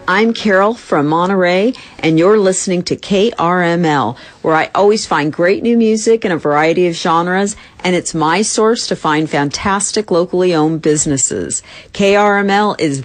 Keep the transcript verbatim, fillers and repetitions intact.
I'm Carol from Monterey, and you're listening to K R M L, where I always find great new music in a variety of genres, and it's my source to find fantastic locally owned businesses. K R M L is